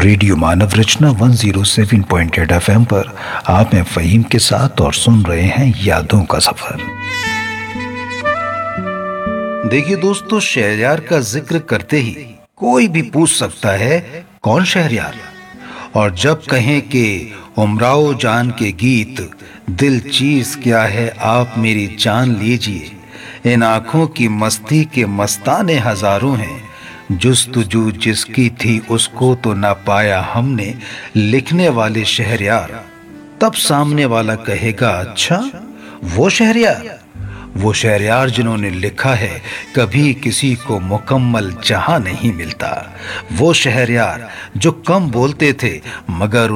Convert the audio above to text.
Radio मानव रचना 107.8 FM पर आप हैं फ़हीम के साथ और सुन रहे हैं यादों का सफर। देखिए दोस्तों, शहरयार का जिक्र करते ही कोई भी पूछ सकता है कौन शहरयार। और जब कहें कि उमराओ जान के गीत, दिल चीज क्या है आप मेरी जान लीजिए, इन आंखों की मस्ती के मस्ताने हजारों हैं, जुस्तजू जिसकी थी उसको तो ना पाया हमने, लिखने वाले शहरयार। तब सामने वाला कहेगा, अच्छा वो शहरयार जिन्होंने लिखा है कभी किसी को मुकम्मल जहां नहीं मिलता। वो शहरयार जो कम बोलते थे मगर